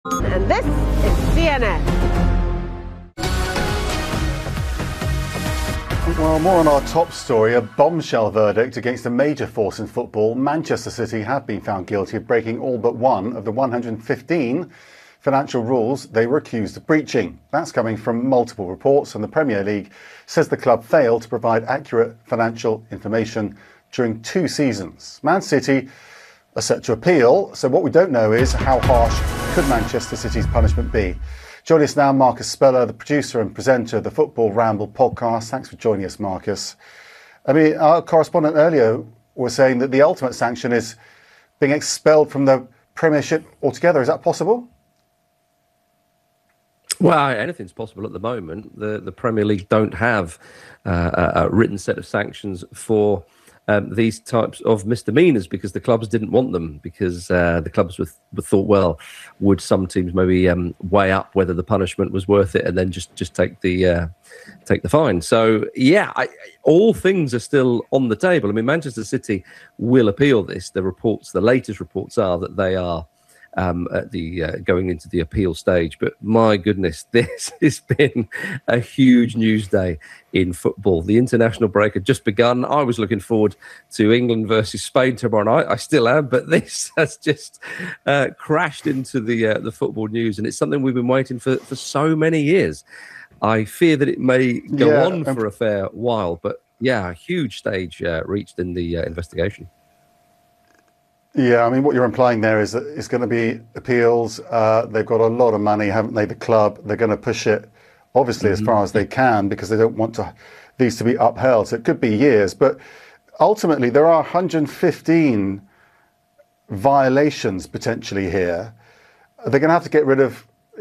And this is CNN. Well, more on our top story, a bombshell verdict against a major force in football. Manchester City have been found guilty of breaking all but one of the 115 financial rules they were accused of breaching. That's coming from multiple reports, and the Premier League says the club failed to provide accurate financial information during 2 seasons. Man City are set to appeal, so what we don't know is how harsh could Manchester City's punishment be. Joining us now, Marcus Speller, the producer and presenter of the Football Ramble podcast. Thanks for joining us, Marcus. I mean, our correspondent earlier was saying that the ultimate sanction is being expelled from the Premiership altogether. Is that possible? Well, anything's possible at the moment. The Premier League don't have a written set of sanctions for these types of misdemeanors because the clubs didn't want them, because the clubs were thought, well, would some teams maybe weigh up whether the punishment was worth it and then just take the fine. So, yeah, all things are still on the table. I mean, Manchester City will appeal this. The latest reports are that they are at the going into the appeal stage. But my goodness, this has been a huge news day in football. The international break had just begun. I was looking forward to England versus Spain tomorrow night. I still am, but this has just crashed into the football news, and it's something we've been waiting for so many years. I fear that it may go on for a fair while, but yeah, a huge stage reached in the investigation. Yeah, I mean, what you're implying there is that it's going to be appeals. They've got a lot of money, haven't they, the club? They're going to push it, obviously, as far as they can, because they don't want these to be upheld. So it could be years. But ultimately, there are 115 violations potentially here. They're going to have to get rid of